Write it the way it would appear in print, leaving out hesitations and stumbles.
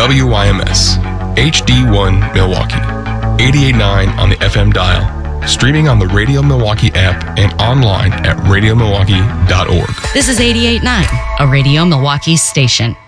WYMS, HD1 Milwaukee, 88.9 on the FM dial, streaming on the Radio Milwaukee app and online at radiomilwaukee.org. This is 88.9, a Radio Milwaukee station.